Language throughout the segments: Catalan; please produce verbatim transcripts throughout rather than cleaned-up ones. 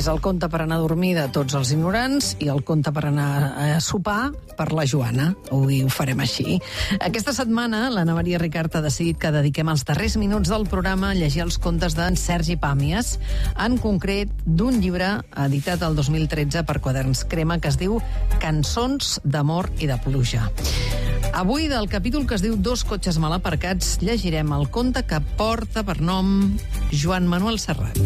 el conte per anar a dormir de tots els ignorants i el conte per anar a sopar per la Joana. Avui ho farem així. Aquesta setmana l'Anna Maria Ricart ha decidit que dediquem els darrers minuts del programa a llegir els contes d'en Sergi Pàmies, en concret d'un llibre editat el dos mil tretze per Quaderns Crema que es diu Cançons d'amor i de pluja. Avui, del capítol que es diu Dos cotxes mal aparcats, llegirem el conte que porta per nom Joan Manuel Serrat.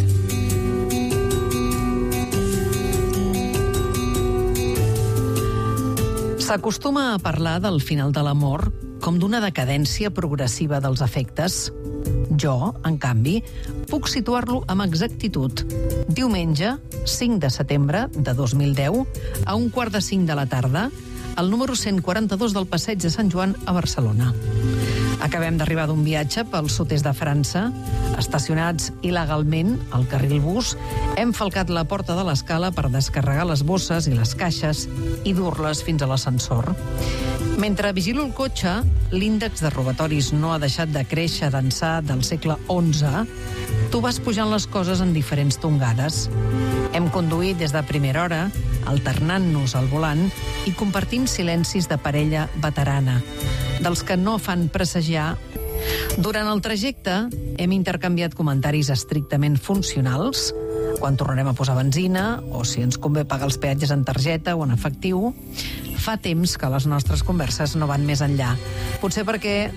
S'acostuma a parlar del final de l'amor com d'una decadència progressiva dels afectes. Jo, en canvi, puc situar-lo amb exactitud. Diumenge, cinc de setembre de dos mil deu, a un quart de cinc de la tarda, al número cent quaranta-dos del Passeig de Sant Joan a Barcelona. Acabem d'arribar d'un viatge pel sud-est de França. Estacionats il·legalment al carril bus, hem falcat la porta de l'escala per descarregar les bosses i les caixes i dur-les fins a l'ascensor. Mentre vigilo el cotxe, l'índex de robatoris no ha deixat de créixer d'ençà del segle onze. Tu vas pujant les coses en diferents tongades. Hem conduït des de primera hora, alternant-nos al volant i compartim silencis de parella veterana, dels que no fan presagiar. Durant el trajecte hem intercanviat comentaris estrictament funcionals, quan tornarem a posar benzina, o si ens convé pagar els peatges en targeta o en efectiu. Fa temps que les nostres converses no van més enllà. Potser perquè